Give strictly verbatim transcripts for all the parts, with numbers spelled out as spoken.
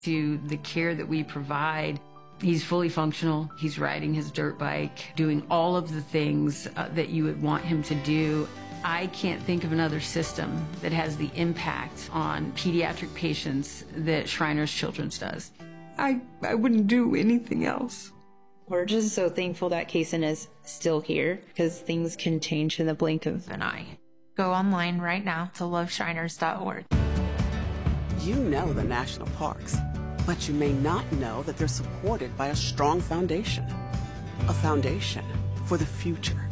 to the care that we provide. He's fully functional. He's riding his dirt bike, doing all of the things uh, that you would want him to do. I can't think of another system that has the impact on pediatric patients that Shriners Children's does. I, I wouldn't do anything else. We're just so thankful that Kaysen is still here because things can change in the blink of an eye. Go online right now to love shriners dot org. You know the national parks, but you may not know that they're supported by a strong foundation. A foundation for the future.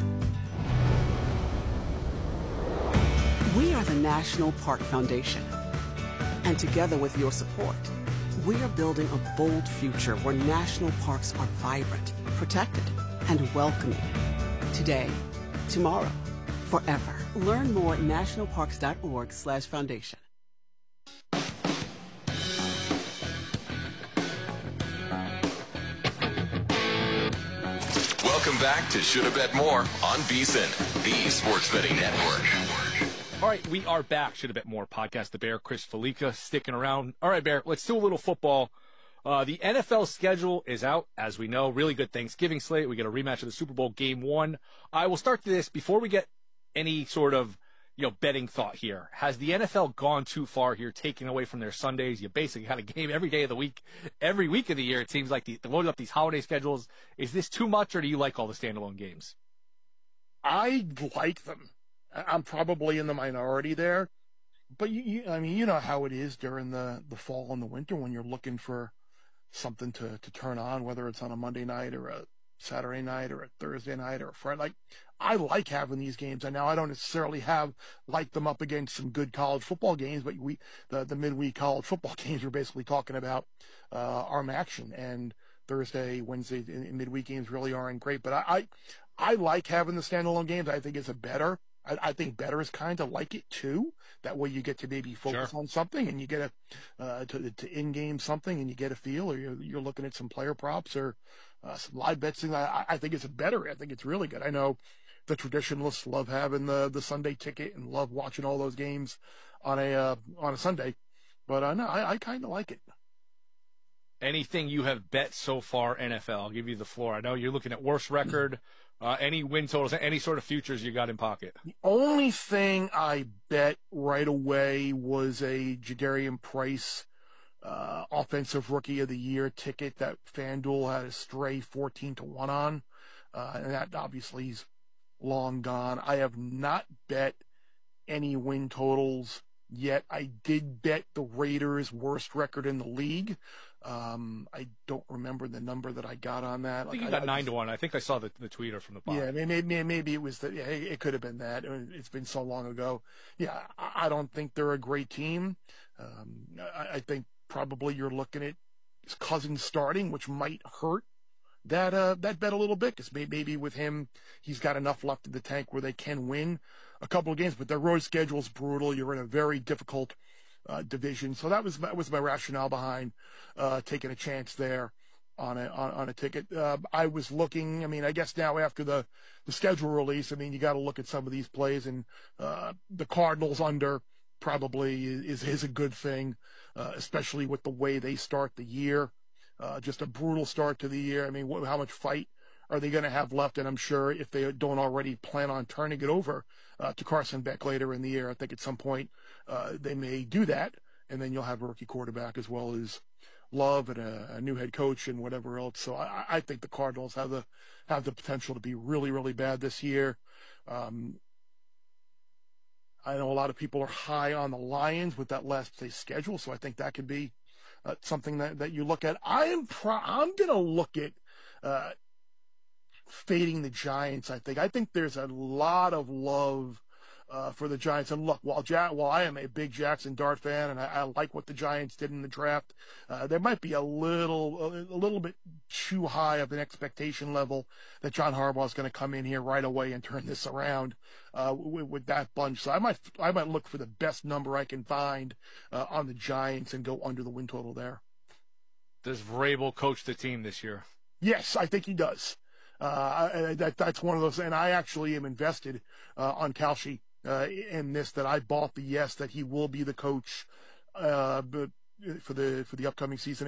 We are the National Park Foundation. And together with your support, we are building a bold future where national parks are vibrant, protected, and welcoming. Today, tomorrow, forever. Learn more at national parks dot org slash foundation. Welcome back to Shoulda Bet More on VSiN, the Sports Betting Network. All right, we are back. Shoulda Bet More podcast. The Bear, Chris Felica, sticking around. All right, Bear, let's do a little football. Uh, the N F L schedule is out, as we know. Really good Thanksgiving slate. We get a rematch of the Super Bowl game one. I will start this before we get any sort of, you know, betting thought here. Has the N F L gone too far here, taking away from their Sundays? You basically got a game every day of the week, every week of the year. It seems like the, the loading up these holiday schedules. Is this too much, or do you like all the standalone games? I like them. I'm probably in the minority there, but you, you, I mean, you know how it is during the, the fall and the winter when you're looking for something to, to turn on, whether it's on a Monday night or a Saturday night or a Thursday night or a Friday. Like, I like having these games. And now I don't necessarily have, like them up against some good college football games, but we, the, the midweek college football games, we're basically talking about, uh, arm action, and Thursday, Wednesday, and midweek games really aren't great. But I, I, I like having the standalone games. I think it's a better. I, I think better is kind of like it too. That way you get to maybe focus Sure. on something, and you get a uh, to, to in-game something, and you get a feel, or you're, you're looking at some player props or uh, some live bets. Thing. I, I think it's a better. I think it's really good. I know the traditionalists love having the the Sunday ticket and love watching all those games on a uh, on a Sunday, but uh, no, I, I kind of like it. Anything you have bet so far, N F L? I'll give you the floor. I know you're looking at worst record, uh, any win totals, any sort of futures you got in pocket. The only thing I bet right away was a Jadarian Price uh, offensive rookie of the year ticket that FanDuel had a stray fourteen to one on. Uh, and that obviously is long gone. I have not bet any win totals yet. I did bet the Raiders' worst record in the league. Um, I don't remember the number that I got on that. I think like, you got I, nine I just, to one. I think I saw the, the tweeter from the bottom. Yeah, maybe, maybe it was that. Yeah, it could have been that. It's been so long ago. Yeah, I don't think they're a great team. Um, I, I think probably you're looking at Cousins starting, which might hurt that uh, that bet a little bit, because maybe with him, he's got enough left in the tank where they can win a couple of games. But their road schedule is brutal. You're in a very difficult uh, division, so that was that was my rationale behind uh, taking a chance there on a on, on a ticket. Uh, I was looking. I mean, I guess now after the the schedule release, I mean, you got to look at some of these plays, and uh, the Cardinals under probably is is a good thing, uh, especially with the way they start the year. Uh, just a brutal start to the year. I mean, wh- how much fight are they going to have left? And I'm sure if they don't already plan on turning it over uh, to Carson Beck later in the year, I think at some point uh, they may do that. And then you'll have a rookie quarterback as well as Love and a, a new head coach and whatever else. So I, I think the Cardinals have the have the potential to be really, really bad this year. Um, I know a lot of people are high on the Lions with that last place schedule, so I think that could be uh, something that, that you look at. I am pro- I'm going to look at uh, fading the Giants. I think I think there's a lot of love uh, for the Giants. And look, while ja- while I am a big Jackson Dart fan and I, I like what the Giants did in the draft, uh, there might be a little a, a little bit too high of an expectation level that John Harbaugh is going to come in here right away and turn this around uh, with, with that bunch. So I might I might look for the best number I can find uh, on the Giants and go under the win total there. Does Vrabel coach the team this year? Yes, I think he does. Uh, that that's one of those, and I actually am invested uh, on Kalshi uh, in this. That I bought the yes that he will be the coach, uh, but for the for the upcoming season